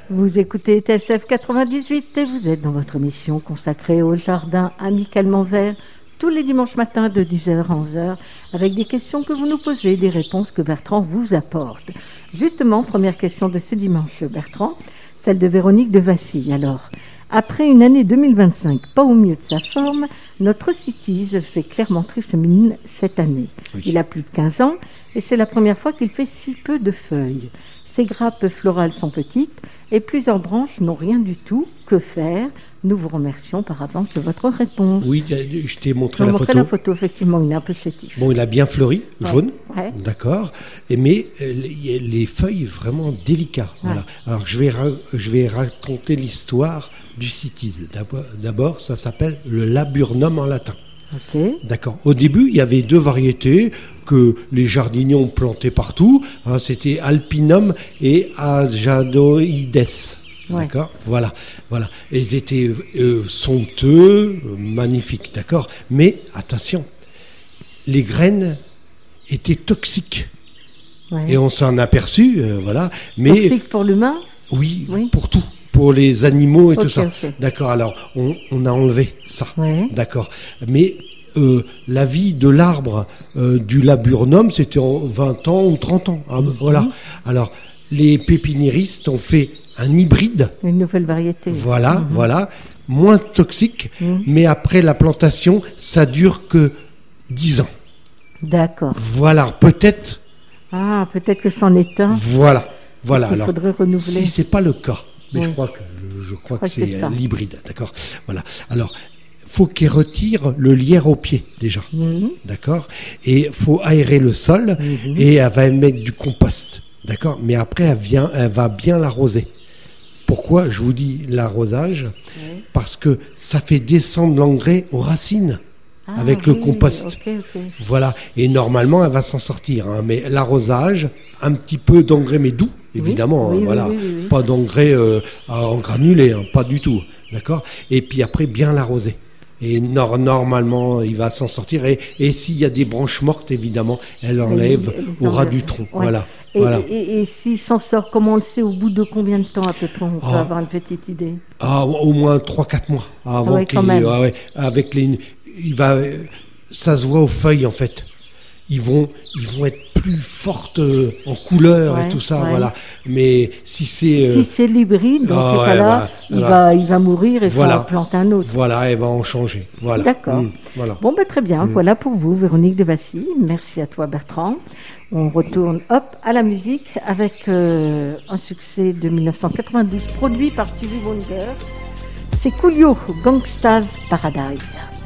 Vous écoutez TSF 98 et vous êtes dans votre émission consacrée au jardin amicalement vert tous les dimanches matins de 10h à 11h avec des questions que vous nous posez, des réponses que Bertrand vous apporte. Justement, première question de ce dimanche, Bertrand, celle de Véronique de Vassy. Alors, après une année 2025 pas au mieux de sa forme, notre citise fait clairement triste mine cette année. Oui. Il a plus de 15 ans et c'est la première fois qu'il fait si peu de feuilles. Ses grappes florales sont petites et plusieurs branches n'ont rien du tout. Que faire ? Nous vous remercions par avance de votre réponse. Oui, je t'ai montré la photo. La photo, effectivement, il est un peu chétif. Bon, il a bien fleuri, jaune, ouais. D'accord. Mais les feuilles vraiment délicates. Ouais. Voilà. Alors, je vais raconter l'histoire du citise. D'abord, ça s'appelle le laburnum en latin. Okay. D'accord. Au début, il y avait deux variétés que les jardiniers ont plantées partout. Hein, c'était Alpinum et Ajadoides. Ouais. D'accord. Voilà. Et ils étaient somptueux, magnifiques. D'accord. Mais attention, les graines étaient toxiques. Ouais. Et on s'en aperçut. Voilà. Mais toxiques pour l'humain ? Oui, pour tout. Pour les animaux et tout ça. Okay. D'accord, alors on a enlevé ça. Ouais. D'accord. Mais la vie de l'arbre du laburnum, c'était en 20 ans ou 30 ans. Ah, voilà. Alors, les pépiniéristes ont fait un hybride. Une nouvelle variété. Voilà. Moins toxique, mais après la plantation, ça dure que 10 ans. D'accord. Voilà, peut-être. Ah, peut-être que c'en est un. Voilà. Alors, il faudrait renouveler. Si c'est pas le cas, mais je crois que c'est l'hybride, d'accord. Voilà. Alors, faut qu'il retire le lierre au pied déjà, d'accord. Et faut aérer le sol et elle va mettre du compost, d'accord. Mais après, elle va bien l'arroser. Pourquoi je vous dis l'arrosage ? Parce que ça fait descendre l'engrais aux racines. Avec le compost. Okay. Voilà. Et normalement, elle va s'en sortir. Hein. Mais l'arrosage, un petit peu d'engrais, mais doux, évidemment. Oui, voilà. Oui. Pas d'engrais en granulé, hein, pas du tout. D'accord ? Et puis après, bien l'arroser. Et normalement, il va s'en sortir. Et s'il y a des branches mortes, évidemment, elle enlève au ras du tronc. Ouais. Voilà. Et s'il s'en sort, comment on le sait, au bout de combien de temps à peu près on peut avoir une petite idée ? Au moins 3-4 mois. Avant quand même. Avec ça se voit aux feuilles en fait. Ils vont être plus fortes en couleur et tout ça, voilà. Mais si c'est l'hybride, dans ce cas-là, il va mourir et il va planter un autre. Voilà, elle va en changer. Voilà. D'accord. Voilà. Bon, très bien. Voilà pour vous, Véronique de Vassy. Merci à toi, Bertrand. On retourne, à la musique avec un succès de 1992 produit par Stevie Wonder. C'est Coolio, Gangsta's Paradise.